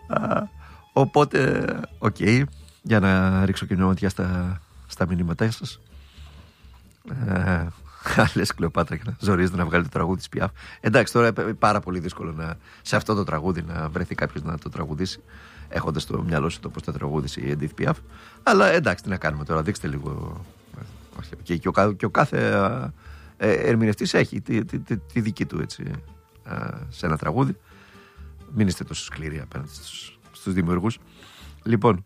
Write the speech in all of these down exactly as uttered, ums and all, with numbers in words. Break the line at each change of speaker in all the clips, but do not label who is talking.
Οπότε, οκ, okay, για να ρίξω και μια ματιά στα, στα μηνύματά σας. Ε, Λες Κλεοπάτρα και να ζορίζεται να βγάλει το τραγούδι της Πιάφ. Εντάξει, τώρα είναι πάρα πολύ δύσκολο να, σε αυτό το τραγούδι να βρεθεί κάποιος να το τραγουδήσει, έχοντας στο μυαλό σου το πώς θα τραγούδισε η Edith Piaf. Αλλά εντάξει, τι να κάνουμε τώρα, δείξτε λίγο. Και, και, ο, και ο κάθε ε, ερμηνευτής έχει τη, τη, τη, τη δική του έτσι, ε, σε ένα τραγούδι. Μην είστε τόσο σκληροί απέναντι στους, στους δημιουργούς. Λοιπόν,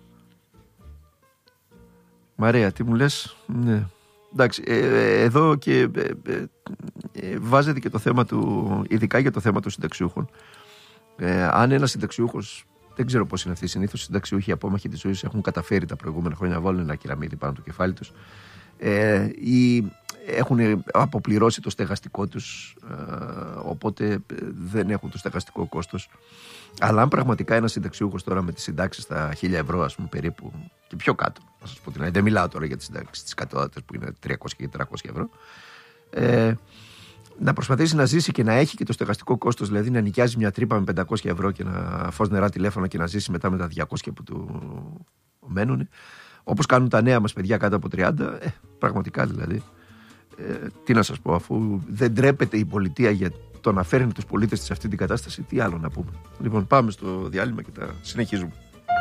Μαρία, τι μου λες? Ναι. Εντάξει, ε, εδώ και ε, ε, ε, βάζεται και το θέμα του, ειδικά για το θέμα των συνταξιούχων. Ε, αν ένας συνταξιούχος, δεν ξέρω πώς είναι αυτοί, συνήθως οι συνταξιούχοι απόμαχοι της ζωής έχουν καταφέρει τα προηγούμενα χρόνια να βάλουν ένα κεραμίδι πάνω το κεφάλι τους, ε, ή έχουν αποπληρώσει το στεγαστικό τους, ε, οπότε δεν έχουν το στεγαστικό κόστος. Αλλά αν πραγματικά ένας συνταξιούχος τώρα με τις συντάξεις στα χίλια ευρώ, ας πούμε, περίπου, και πιο κάτω, να σας πω την αλήθεια, δεν μιλάω τώρα για τις συντάξεις της κατώτατες που είναι τριακόσια και τετρακόσια ευρώ, ε, να προσπαθήσει να ζήσει και να έχει και το στεγαστικό κόστος, δηλαδή να νοικιάζει μια τρύπα με πεντακόσια ευρώ και να φως νερά τηλέφωνα και να ζήσει μετά με τα διακόσια που του μένουν, όπως κάνουν τα νέα μας παιδιά κάτω από τριάντα, ε, πραγματικά δηλαδή. Ε, τι να σας πω, αφού δεν ντρέπεται η πολιτεία για το να φέρνει τους πολίτες σε αυτή την κατάσταση, τι άλλο να πούμε. Λοιπόν, πάμε στο διάλειμμα και τα συνεχίζουμε.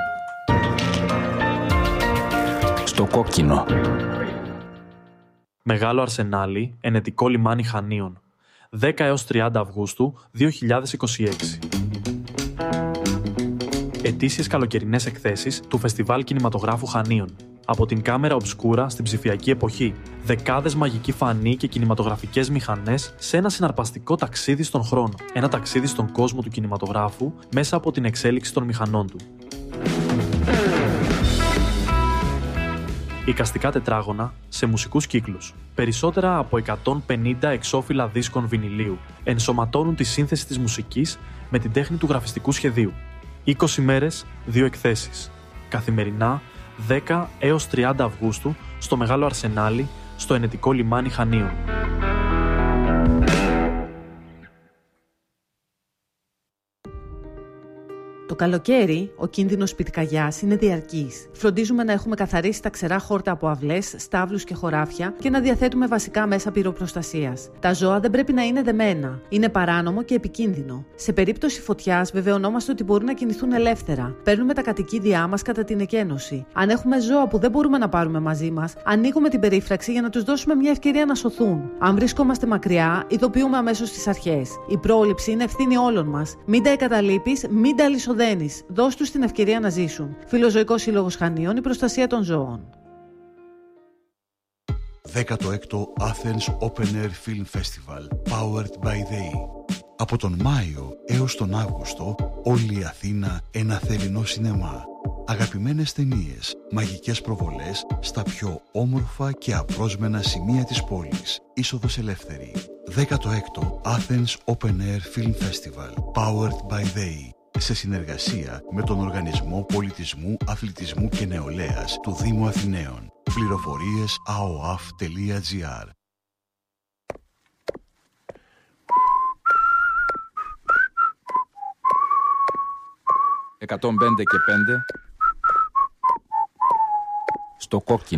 Στο κόκκινο.
Μεγάλο Αρσενάλι, ενετικό λιμάνι Χανίων. δέκα έως τριάντα Αυγούστου δύο χιλιάδες είκοσι έξι. Ετήσιες καλοκαιρινές εκθέσεις του Φεστιβάλ Κινηματογράφου Χανίων. Από την κάμερα ομπσκούρα στην ψηφιακή εποχή. Δεκάδες μαγικοί φανοί και κινηματογραφικές μηχανές σε ένα συναρπαστικό ταξίδι στον χρόνο. Ένα ταξίδι στον κόσμο του κινηματογράφου μέσα από την εξέλιξη των μηχανών του. Εικαστικά τετράγωνα σε μουσικούς κύκλους. Περισσότερα από εκατόν πενήντα εξώφυλλα δίσκων βινιλίου ενσωματώνουν τη σύνθεση της μουσικής με την τέχνη του γραφιστικού σχεδίου. είκοσι μέρες, δύο εκθέσεις. Καθημερινά, δέκα έως τριάντα Αυγούστου, στο Μεγάλο Αρσενάλι, στο ενετικό λιμάνι Χανίων.
Το καλοκαίρι, ο κίνδυνος πυρκαγιάς είναι διαρκής. Φροντίζουμε να έχουμε καθαρίσει τα ξερά χόρτα από αυλές, στάβλους και χωράφια και να διαθέτουμε βασικά μέσα πυροπροστασίας. Τα ζώα δεν πρέπει να είναι δεμένα. Είναι παράνομο και επικίνδυνο. Σε περίπτωση φωτιάς, βεβαιωνόμαστε ότι μπορούν να κινηθούν ελεύθερα. Παίρνουμε τα κατοικίδια μας κατά την εκένωση. Αν έχουμε ζώα που δεν μπορούμε να πάρουμε μαζί μας, ανοίγουμε την περίφραξη για να τους δώσουμε μια ευκαιρία να σωθούν. Αν βρισκόμαστε μακριά, ειδοποιούμε αμέσως τις αρχές. Η πρόληψη είναι ευθύνη όλων μας. Μην τα εγκαταλείπεις, μην τα αλυσοδένεις. Δώσ' τους την ευκαιρία να ζήσουν. Φιλοζωικός Σύλλογος Χανίων, η προστασία των ζώων.
δέκατο έκτο Athens Open Air Film Festival, powered by they. Από τον Μάιο έως τον Αύγουστο, όλη η Αθήνα ένα θερινό σινεμά. Αγαπημένες ταινίες, μαγικές προβολές στα πιο όμορφα και απρόσμενα σημεία της πόλης. Είσοδος ελεύθερη. δέκατο έκτο Athens Open Air Film Festival, powered by they. Σε συνεργασία με τον Οργανισμό Πολιτισμού, Αθλητισμού και Νεολαίας του Δήμου Αθηναίων. Πληροφορίες a o a f τελεία g r.
εκατόν πέντε και πέντε στο κόκκινο.